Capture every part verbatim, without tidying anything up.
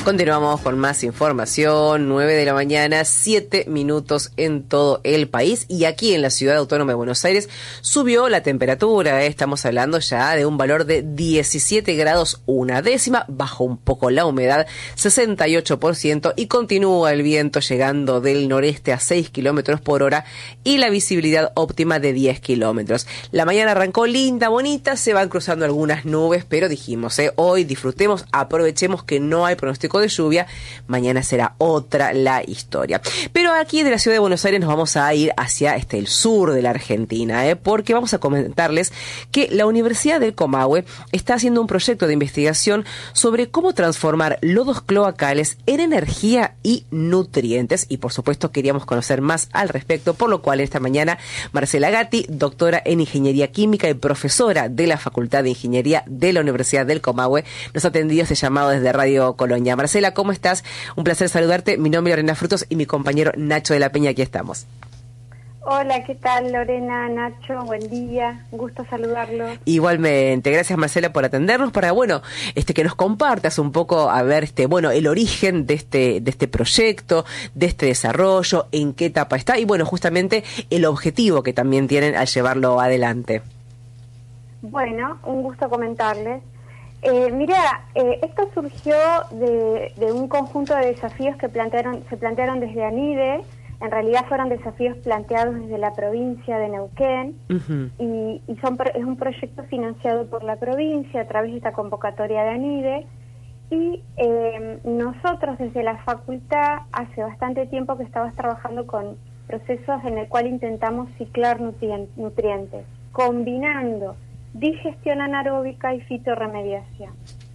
Continuamos con más información, nueve de la mañana, siete minutos en todo el país, y aquí en la Ciudad Autónoma de Buenos Aires subió la temperatura, ¿eh? Estamos hablando ya de un valor de diecisiete grados una décima, bajó un poco la humedad, sesenta y ocho por ciento, y continúa el viento llegando del noreste a seis kilómetros por hora y la visibilidad óptima de diez kilómetros. La mañana arrancó linda, bonita, se van cruzando algunas nubes, pero dijimos, ¿eh? hoy disfrutemos, aprovechemos que no hay pronóstico de lluvia, mañana será otra la historia. Pero aquí de la Ciudad de Buenos Aires nos vamos a ir hacia este, el sur de la Argentina, ¿eh? porque vamos a comentarles que la Universidad del Comahue está haciendo un proyecto de investigación sobre cómo transformar lodos cloacales en energía y nutrientes, y por supuesto queríamos conocer más al respecto, por lo cual esta mañana Marcela Gatti, doctora en Ingeniería Química y profesora de la Facultad de Ingeniería de la Universidad del Comahue, nos ha atendido este llamado desde Radio Colonia. Marcela, ¿cómo estás? Un placer saludarte. Mi nombre es Lorena Frutos y mi compañero Nacho de la Peña, aquí estamos. Hola, ¿qué tal, Lorena, Nacho? Buen día, un gusto saludarlos. Igualmente, gracias Marcela por atendernos, para bueno, este que nos compartas un poco, a ver, este, bueno, el origen de este, de este proyecto, de este desarrollo, en qué etapa está y bueno, justamente el objetivo que también tienen al llevarlo adelante. Bueno, un gusto comentarles. Eh, mira, eh, esto surgió de, de un conjunto de desafíos que plantearon, se plantearon desde ANIDE. En realidad fueron desafíos planteados desde la provincia de Neuquén. Uh-huh. y, y son es un proyecto financiado por la provincia a través de esta convocatoria de ANIDE, y eh, nosotros desde la facultad hace bastante tiempo que estamos trabajando con procesos en el cual intentamos ciclar nutrien, nutrientes, combinando digestión anaeróbica y fitorremediación.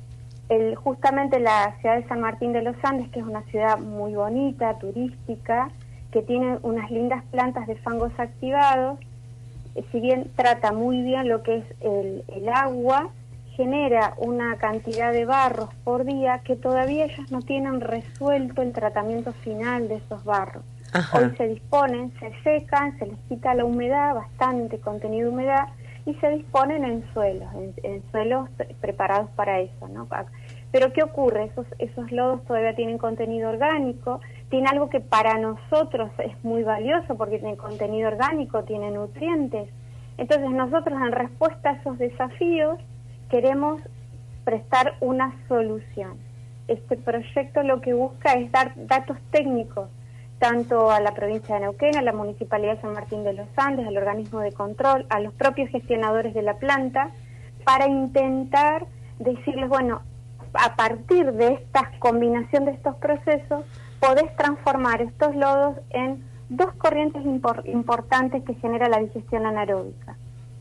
El, justamente la ciudad de San Martín de los Andes, que es una ciudad muy bonita, turística, que tiene unas lindas plantas de fangos activados, eh, si bien trata muy bien lo que es el, el agua, genera una cantidad de barros por día que todavía ellos no tienen resuelto el tratamiento final de esos barros. Ajá. Hoy se disponen, se secan, se les quita la humedad, bastante contenido de humedad, y se disponen en suelos, en, en suelos preparados para eso, ¿no? Pero ¿qué ocurre? Esos, esos lodos todavía tienen contenido orgánico, tiene algo que para nosotros es muy valioso porque tiene contenido orgánico, tiene nutrientes. Entonces nosotros, en respuesta a esos desafíos, queremos prestar una solución. Este proyecto lo que busca es dar datos técnicos tanto a la provincia de Neuquén, a la Municipalidad de San Martín de los Andes, al organismo de control, a los propios gestionadores de la planta, para intentar decirles, bueno, a partir de esta combinación de estos procesos, podés transformar estos lodos en dos corrientes impor- importantes que genera la digestión anaeróbica.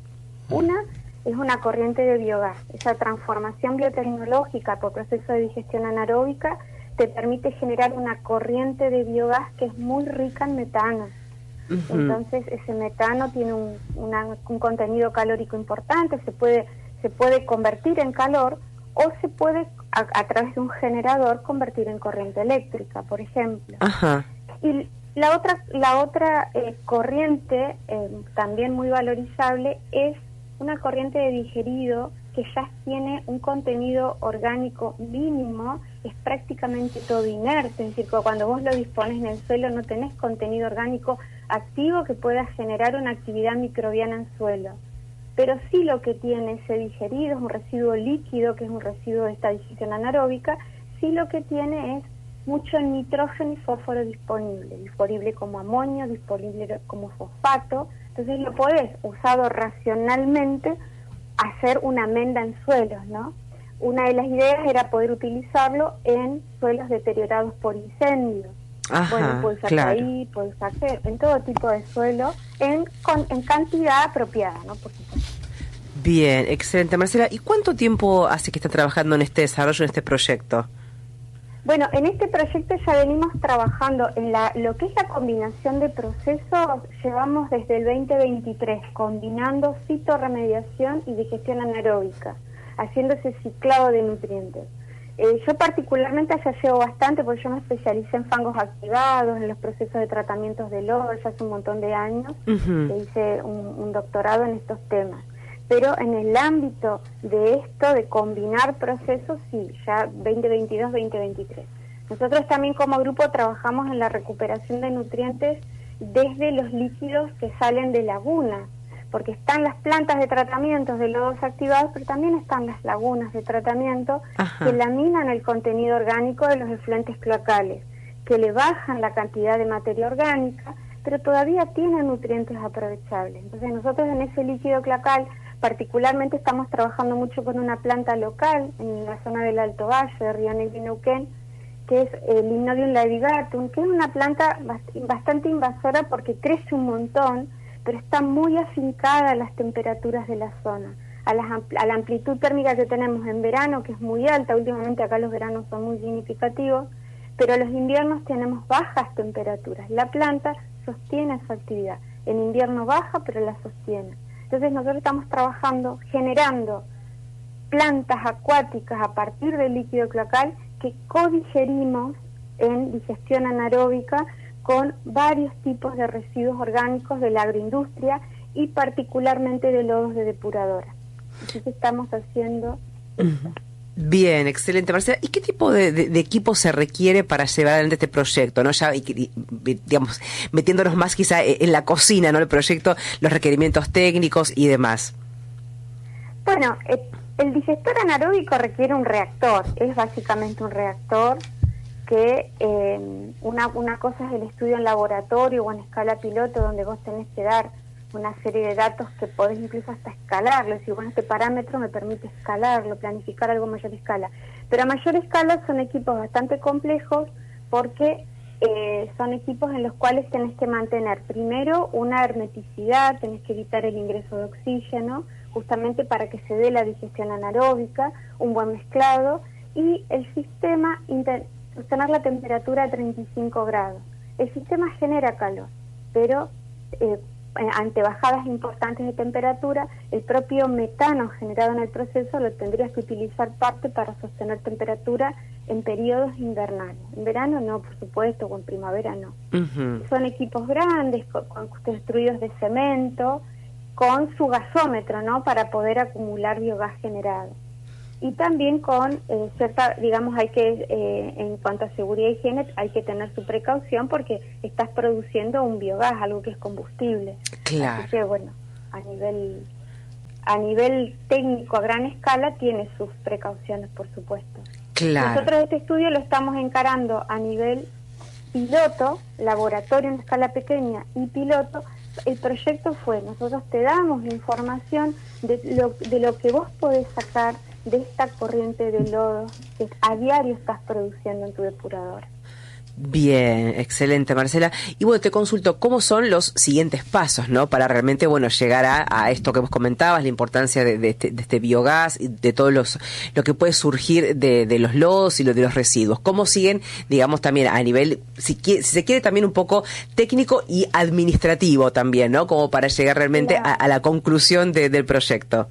Una es una corriente de biogás. Esa transformación biotecnológica por proceso de digestión anaeróbica te permite generar una corriente de biogás que es muy rica en metano. Uh-huh. Entonces ese metano tiene un, una, un contenido calórico importante, se puede, se puede convertir en calor o se puede a, a través de un generador convertir en corriente eléctrica, por ejemplo. Uh-huh. Y la otra, la otra eh, corriente eh, también muy valorizable es una corriente de digerido que ya tiene un contenido orgánico mínimo, es prácticamente todo inerte, es decir, cuando vos lo dispones en el suelo no tenés contenido orgánico activo que pueda generar una actividad microbiana en suelo. Pero sí lo que tiene ese digerido es un residuo líquido, que es un residuo de esta digestión anaeróbica, sí lo que tiene es mucho nitrógeno y fósforo disponible, disponible como amonio, disponible como fosfato. Entonces lo podés, usado racionalmente, hacer una menda en suelos, ¿no? Una de las ideas era poder utilizarlo en suelos deteriorados por incendios. Ajá, bueno, puede ser claro. Ahí, puede ser en todo tipo de suelo, en, con, en cantidad apropiada, ¿no? Por supuesto. Bien, excelente, Marcela. ¿Y cuánto tiempo hace que está trabajando en este desarrollo, en este proyecto? Bueno, en este proyecto ya venimos trabajando en la, lo que es la combinación de procesos, llevamos desde el veinte veintitrés, combinando fitorremediación y digestión anaeróbica, haciendo ese ciclado de nutrientes. Eh, yo particularmente allá llevo bastante, porque yo me especialicé en fangos activados, en los procesos de tratamientos de lodo, ya hace un montón de años, uh-huh. que hice un, un doctorado en estos temas. Pero en el ámbito de esto, de combinar procesos, sí, ya veinte veintidós, veinte veintitrés. Nosotros también como grupo trabajamos en la recuperación de nutrientes desde los líquidos que salen de lagunas, porque están las plantas de tratamiento de lodos activados, pero también están las lagunas de tratamiento Ajá. que laminan el contenido orgánico de los efluentes cloacales, que le bajan la cantidad de materia orgánica, pero todavía tienen nutrientes aprovechables. Entonces nosotros en ese líquido cloacal particularmente estamos trabajando mucho con una planta local en la zona del Alto Valle, de Río Negro y Neuquén, que es el Limnodium laevigatum, que es una planta bastante invasora porque crece un montón, pero está muy afincada a las temperaturas de la zona, a la, a la amplitud térmica que tenemos en verano, que es muy alta. Últimamente acá los veranos son muy significativos, pero los inviernos tenemos bajas temperaturas. La planta sostiene su actividad. En invierno baja, pero la sostiene. Entonces nosotros estamos trabajando, generando plantas acuáticas a partir del líquido cloacal que codigerimos en digestión anaeróbica con varios tipos de residuos orgánicos de la agroindustria y particularmente de lodos de depuradora. Así que estamos haciendo esto. Bien, excelente, Marcela. ¿Y qué tipo de, de, de equipo se requiere para llevar adelante este proyecto? ¿No? Ya, digamos, metiéndonos más quizá en la cocina, ¿no? El proyecto, los requerimientos técnicos y demás. Bueno, el digestor anaeróbico requiere un reactor, es básicamente un reactor que eh, una, una cosa es el estudio en laboratorio o en escala piloto, donde vos tenés que dar una serie de datos que podés incluso hasta escalarlo, si bueno, este parámetro me permite escalarlo, planificar algo a mayor escala. Pero a mayor escala son equipos bastante complejos porque eh, son equipos en los cuales tenés que mantener primero una hermeticidad, tenés que evitar el ingreso de oxígeno, justamente para que se dé la digestión anaeróbica, un buen mezclado, y el sistema, inter, sostener la temperatura a treinta y cinco grados. El sistema genera calor, pero eh, ante bajadas importantes de temperatura, el propio metano generado en el proceso lo tendrías que utilizar parte para sostener temperatura en periodos invernales. En verano no, por supuesto, o en primavera no. Uh-huh. Son equipos grandes, con, con, construidos de cemento, con su gasómetro, ¿no?, para poder acumular biogás generado. Y también con eh, cierta, digamos, hay que, eh, en cuanto a seguridad y higiene, hay que tener su precaución porque estás produciendo un biogás, algo que es combustible. Claro. Así que, bueno, a nivel, a nivel técnico, a gran escala, tiene sus precauciones, por supuesto. Claro. Nosotros este estudio lo estamos encarando a nivel piloto, laboratorio en escala pequeña y piloto. El proyecto fue, nosotros te damos información de lo, de lo que vos podés sacar de esta corriente de lodo que a diario estás produciendo en tu depuradora. Bien, excelente, Marcela. Y bueno, te consulto, ¿cómo son los siguientes pasos, no? Para realmente, bueno, llegar a, a esto que vos comentabas, la importancia de, de, este, de este biogás y de todos los, lo que puede surgir de, de los lodos y lo de los residuos. ¿Cómo siguen, digamos, también a nivel, si, quiere, si se quiere, también un poco técnico y administrativo también, ¿no? Como para llegar realmente a, a la conclusión de, del proyecto.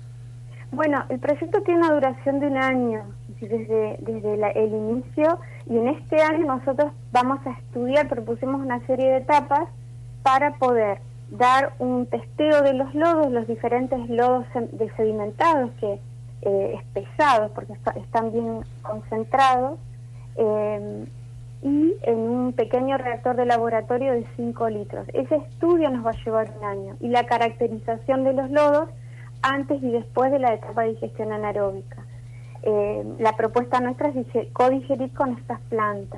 Bueno, el proyecto tiene una duración de un año, desde, desde la, el inicio, y en este año nosotros vamos a estudiar, propusimos una serie de etapas para poder dar un testeo de los lodos, los diferentes lodos de sedimentados, que eh, es pesado porque está, están bien concentrados, eh, y en un pequeño reactor de laboratorio de cinco litros. Ese estudio nos va a llevar un año, y la caracterización de los lodos antes y después de la etapa de digestión anaeróbica. Eh, la propuesta nuestra es codigerir con estas plantas.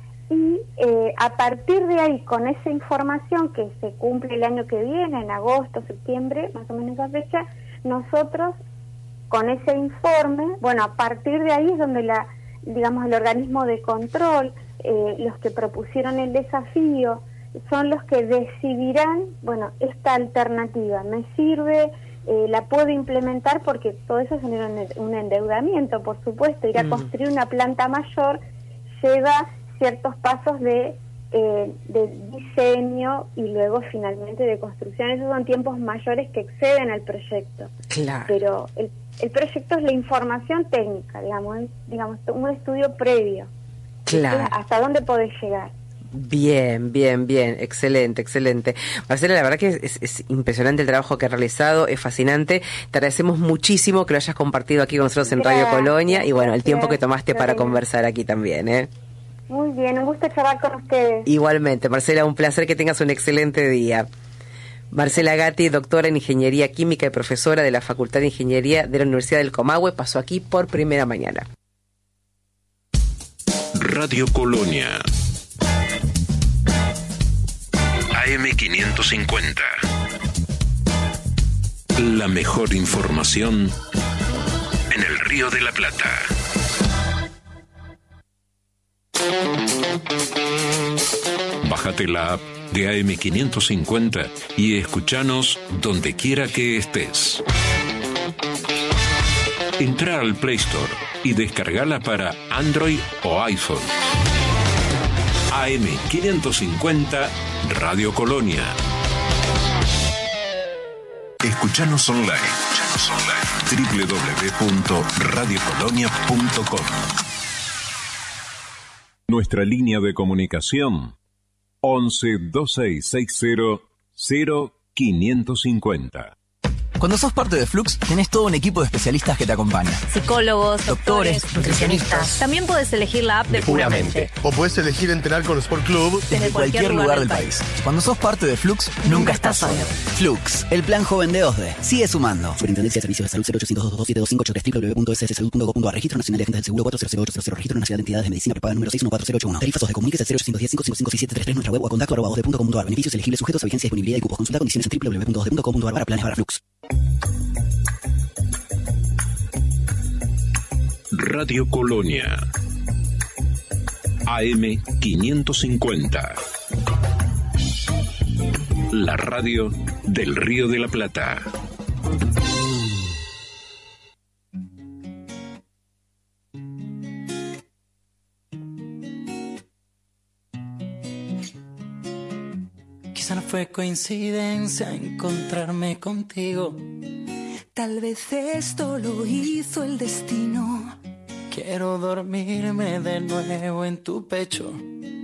Y eh, a partir de ahí, con esa información que se cumple el año que viene, en agosto, septiembre, más o menos esa fecha, nosotros, con ese informe, bueno, a partir de ahí es donde la, digamos, el organismo de control, eh, los que propusieron el desafío, son los que decidirán, bueno, esta alternativa me sirve, Eh, la puedo implementar, porque todo eso genera un, un endeudamiento, por supuesto. Ir a mm. construir una planta mayor lleva ciertos pasos de, eh, de diseño y luego finalmente de construcción. Esos son tiempos mayores que exceden al proyecto. Claro. Pero el, el proyecto es la información técnica, digamos, es, digamos un estudio previo. Claro. ¿Hasta dónde podés llegar? Bien, bien, bien, excelente, excelente. Marcela, la verdad que es, es impresionante el trabajo que has realizado, es fascinante. Te agradecemos muchísimo que lo hayas compartido aquí con nosotros en Radio Colonia y bueno, el tiempo que tomaste para conversar aquí también, ¿eh? Muy bien, un gusto charlar con ustedes. Igualmente, Marcela, un placer, que tengas un excelente día. Marcela Gatti, doctora en Ingeniería Química y profesora de la Facultad de Ingeniería de la Universidad del Comahue, pasó aquí por Primera Mañana. Radio Colonia. A M quinientos cincuenta. La mejor información en el Río de la Plata. Bájate la app de A M quinientos cincuenta y escúchanos donde quiera que estés. Entra al Play Store y descargala para Android o iPhone. A M quinientos cincuenta Radio Colonia. Escuchanos online. Escuchanos online. doble u doble u doble u punto radio colonia punto com. Nuestra línea de comunicación once, veintiséis sesenta, cero quinientos cincuenta. Cuando sos parte de Flux, tenés todo un equipo de especialistas que te acompaña. Psicólogos, doctores, doctores, nutricionistas. También puedes elegir la app de Puramente. O puedes elegir entrenar con Sport Club desde, desde cualquier, cualquier lugar, lugar del país. país. Cuando sos parte de Flux, nunca, nunca estás solo. Flux, el plan joven de OSDE. Sigue sumando. Superintendencia de Servicios de Salud cero ochocientos dos dos siete dos cinco ocho tres doble u doble u doble u punto s s salud punto gov punto a r. Registro Nacional de Agentes del Seguro cuatro cero cero ocho cero cero. Registro Nacional de Entidades de Medicina Prepaga número seis uno cuatro cero ocho uno. Tarifas OSDE. Comuníquese al cero ochocientos diez, cinco cinco cinco, seis siete tres tres. Nuestra web o a contacto arroba osde punto com punto a r. Beneficios elegibles sujetos a vigencia, disponibilidad y cupos. Consulta condiciones en doble u doble u doble u punto osde punto com punto a r para planes para Flux. Radio Colonia. A M quinientos cincuenta. La radio del Río de la Plata. Quizá no fue coincidencia encontrarme contigo. Tal vez esto lo hizo el destino. Quiero dormirme de nuevo en tu pecho,